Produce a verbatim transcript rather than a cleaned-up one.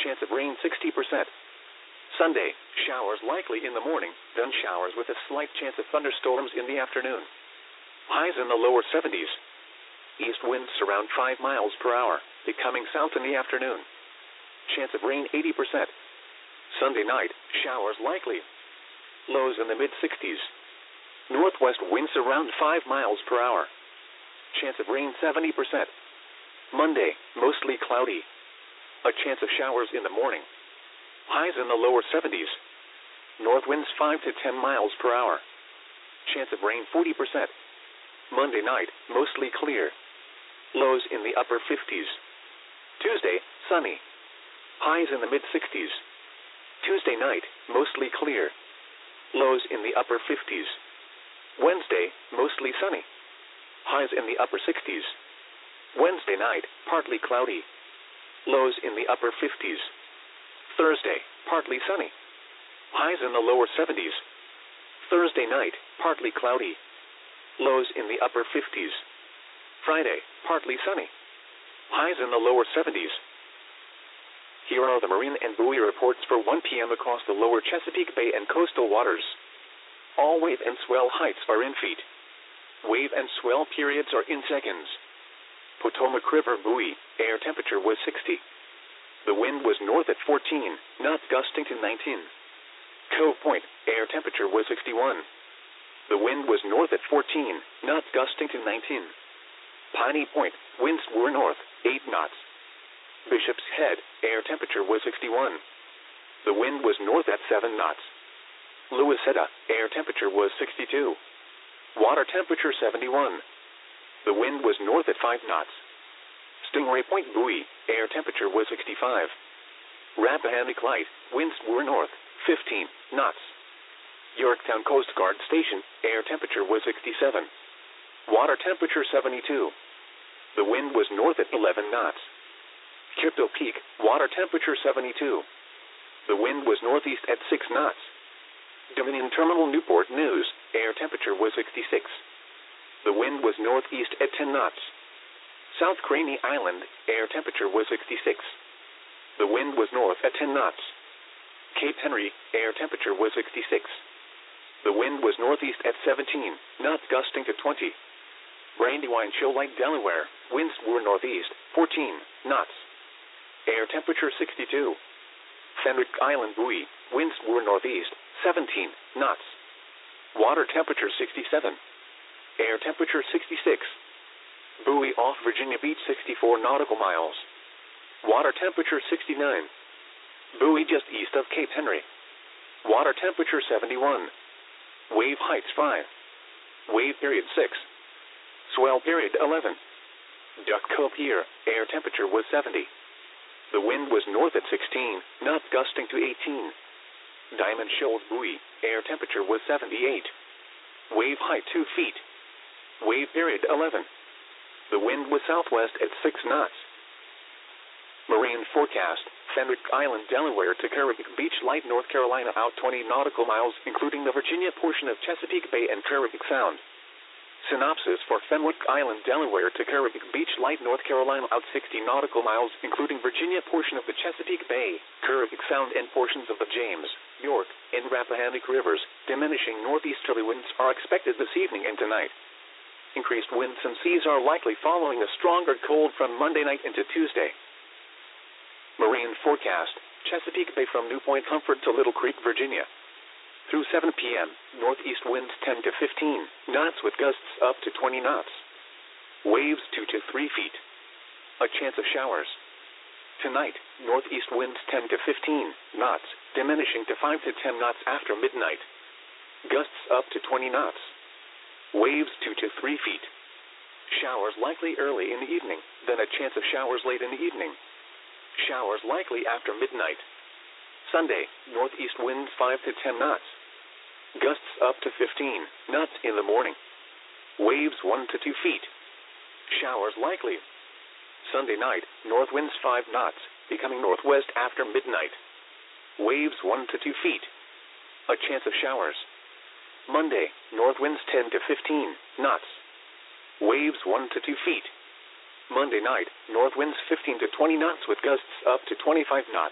chance of rain sixty percent. Sunday, showers likely in the morning, then showers with a slight chance of thunderstorms in the afternoon. Highs in the lower seventies. East winds around five miles per hour, becoming south in the afternoon. Chance of rain eighty percent. Sunday night, showers likely. Lows in the mid-sixties. Northwest winds around five miles per hour. Chance of rain seventy percent. Monday, mostly cloudy. A chance of showers in the morning. Highs in the lower seventies. North winds five to ten miles per hour. Chance of rain forty percent. Monday night, mostly clear. Lows in the upper fifties. Tuesday, sunny. Highs in the mid-sixties. Tuesday night, mostly clear. Lows in the upper fifties. Wednesday, mostly sunny. Highs in the upper sixties. Wednesday night, partly cloudy. Lows in the upper fifties. Thursday, partly sunny. Highs in the lower seventies. Thursday night, partly cloudy. Lows in the upper fifties. Friday, partly sunny. Highs in the lower seventies. Here are the marine and buoy reports for one p m across the lower Chesapeake Bay and coastal waters. All wave and swell heights are in feet. Wave and swell periods are in seconds. Potomac River buoy, air temperature was sixty. The wind was north at fourteen, knots gusting to nineteen. Cove Point, air temperature was sixty-one. The wind was north at fourteen, knots gusting to nineteen. Piney Point, winds were north, eight knots. Bishop's Head, air temperature was sixty-one. The wind was north at seven knots. Louisetta, air temperature was sixty-two. Water temperature seventy-one. The wind was north at five knots. Stingray Point buoy, air temperature was sixty-five. Rappahannock Light, winds were north, fifteen knots. Yorktown Coast Guard Station, air temperature was sixty-seven. Water temperature seventy-two. The wind was north at eleven knots. Kipto Peak, water temperature seventy-two. The wind was northeast at six knots. Dominion Terminal Newport News, air temperature was sixty-six. The wind was northeast at ten knots. South Craney Island, air temperature was sixty-six. The wind was north at ten knots. Cape Henry, air temperature was sixty-six. The wind was northeast at seventeen, knots gusting to twenty. Brandywine Shoal Lake, Delaware, winds were northeast, fourteen knots. Air temperature sixty-two. Fenwick Island buoy, winds were northeast, seventeen knots. Water temperature sixty-seven. Air temperature sixty-six. Buoy off Virginia Beach, sixty-four nautical miles. Water temperature sixty-nine. Buoy just east of Cape Henry. Water temperature seventy-one. Wave heights five. Wave period six. Swell period eleven. Duck Cove Pier, air temperature was seventy. The wind was north at sixteen, knots gusting to eighteen. Diamond Shoals buoy, air temperature was seventy-eight. Wave height two feet. Wave period eleven. The wind was southwest at six knots. Marine forecast, Fenwick Island, Delaware to Carrick Beach, Light, North Carolina, out twenty nautical miles, including the Virginia portion of Chesapeake Bay and Carrick Sound. Synopsis for Fenwick Island, Delaware to Carrick Beach, Light, North Carolina, out sixty nautical miles, including Virginia portion of the Chesapeake Bay, Carrick Sound, and portions of the James, York, and Rappahannock rivers. Diminishing northeasterly winds are expected this evening and tonight. Increased winds and seas are likely following a stronger cold from Monday night into Tuesday. Marine forecast, Chesapeake Bay from New Point Comfort to Little Creek, Virginia. Through seven p m, northeast winds ten to fifteen knots with gusts up to twenty knots. Waves two to three feet. A chance of showers. Tonight, northeast winds ten to fifteen knots, diminishing to five to ten knots after midnight. Gusts up to twenty knots. Waves two to three feet. Showers likely early in the evening, then a chance of showers late in the evening. Showers likely after midnight. Sunday, northeast winds five to ten knots. Gusts up to fifteen knots in the morning. Waves one to two feet. Showers likely. Sunday night, north winds five knots, becoming northwest after midnight. Waves one to two feet. A chance of showers. Monday, north winds ten to fifteen knots. Waves one to two feet. Monday night, north winds fifteen to twenty knots with gusts up to twenty-five knots.